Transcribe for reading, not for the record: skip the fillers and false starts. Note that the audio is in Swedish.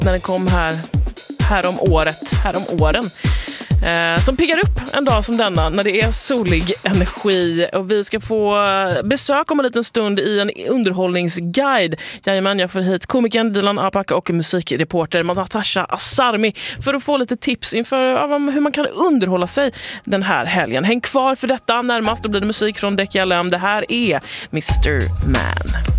när den kom här om åren. Som piggar upp en dag som denna när det är solig energi, och vi ska få besök om en liten stund i en underhållningsguide. Jajamän, jag får hit komikern Dilan Apak och musikreporter Natasha Asarmi för att få lite tips inför hur man kan underhålla sig den här helgen. Häng kvar för detta, närmast då blir det musik från Deki LM. Det här är Mr. Man.